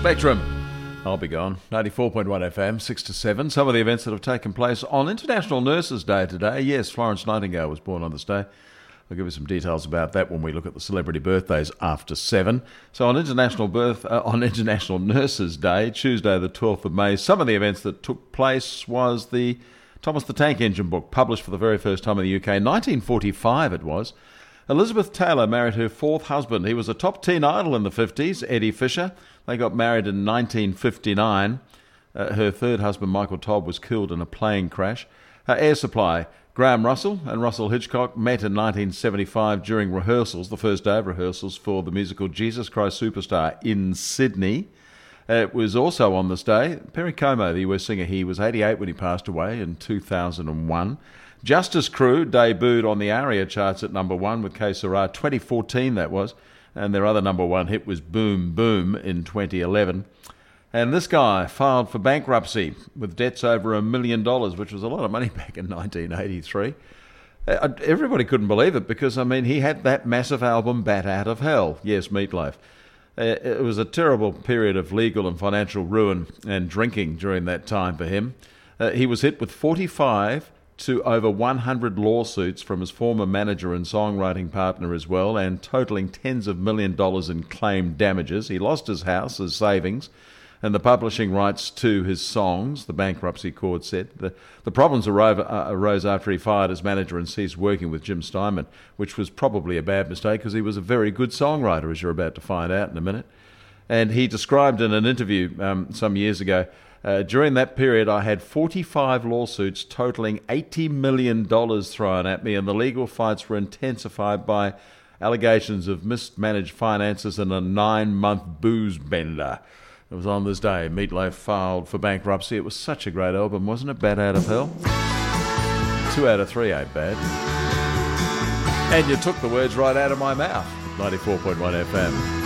Spectrum. I'll be gone. 94.1 FM, 6 to 7. Some of the events that have taken place on International Nurses Day today. Yes, Florence Nightingale was born on this day. I'll give you some details about that when we look at the celebrity birthdays after 7. So on International Nurses Day, Tuesday the 12th of May, some of the events that took place was the Thomas the Tank Engine book, published for the very first time in the UK. 1945 it was. Elizabeth Taylor married her fourth husband. He was a top teen idol in the 50s, Eddie Fisher. They got married in 1959. Her third husband, Michael Todd, was killed in a plane crash. Air Supply, Graham Russell and Russell Hitchcock met in 1975 during rehearsals, the first day of rehearsals for the musical Jesus Christ Superstar in Sydney. It was also on this day, Perry Como, the US singer, he was 88 when he passed away in 2001. Justice Crew debuted on the ARIA charts at number 1 with Que Sera, 2014 that was, and their other number 1 hit was Boom Boom in 2011. And this guy filed for bankruptcy with debts over $1 million, which was a lot of money back in 1983. Everybody couldn't believe it because, I mean, he had that massive album, Bat Out of Hell. Yes, Meatloaf. It was a terrible period of legal and financial ruin and drinking during that time for him. He was hit with 45 to over 100 lawsuits from his former manager and songwriting partner as well, and totaling tens of $millions in claimed damages. He lost his house, his savings, and the publishing rights to his songs, the bankruptcy court said. The problems arose after he fired his manager and ceased working with Jim Steinman, which was probably a bad mistake because he was a very good songwriter, as you're about to find out in a minute. And he described in an interview some years ago, during that period, I had 45 lawsuits totaling $80 million thrown at me, and the legal fights were intensified by allegations of mismanaged finances and a 9-month booze bender. It was on this day Meatloaf filed for bankruptcy. It was such a great album, wasn't it? Bat Out of Hell. 2 out of 3 ain't bad. And you took the words right out of my mouth. 94.1 FM.